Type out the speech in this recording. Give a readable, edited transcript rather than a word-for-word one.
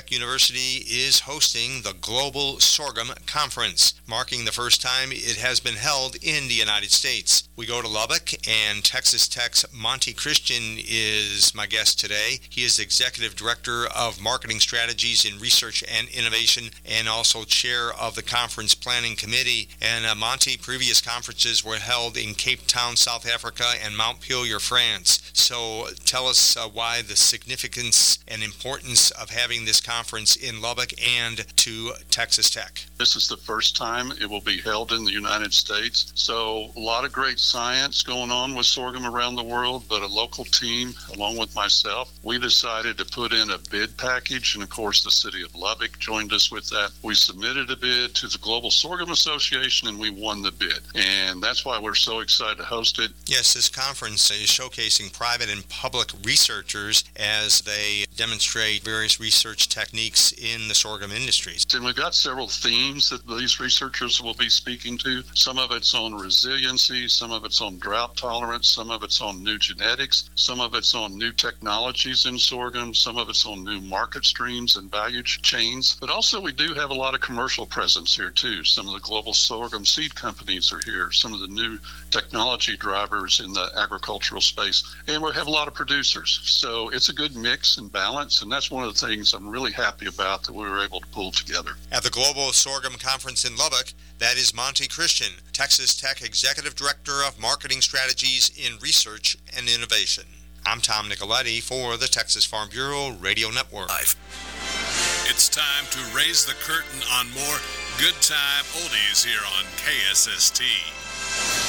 Tech University is hosting the Global Sorghum Conference, marking the first time it has been held in the United States. We go to Lubbock, and Texas Tech's Monty Christian is my guest today. He is Executive Director of Marketing Strategies in Research and Innovation and also Chair of the Conference Planning Committee. And Monty, previous conferences were held in Cape Town, South Africa and Montpellier, France. So tell us why the significance and importance of having this conference in Lubbock and to Texas Tech. This is the first time it will be held in the United States. So a lot of great science going on with sorghum around the world, but a local team, along with myself, we decided to put in a bid package. And of course, the city of Lubbock joined us with that. We submitted a bid to the Global Sorghum Association and we won the bid. And that's why we're so excited to host it. Yes, this conference is showcasing private and public researchers as they demonstrate various research techniques in the sorghum industries. And we've got several themes that these researchers will be speaking to. Some of it's on resiliency, some of it's on drought tolerance, some of it's on new genetics, some of it's on new technologies in sorghum, some of it's on new market streams and value chains. But also we do have a lot of commercial presence here too. Some of the global sorghum seed companies are here, some of the new technology drivers in the agricultural space, and we have a lot of producers. So it's a good mix and balance, and that's one of the things I'm really happy about that we were able to pull together. At the Global Sorghum Conference in Lubbock, that is Monty Christian, Texas Tech Executive Director of Marketing Strategies in Research and Innovation. I'm Tom Nicoletti for the Texas Farm Bureau Radio Network. It's time to raise the curtain on more good time oldies here on KSST.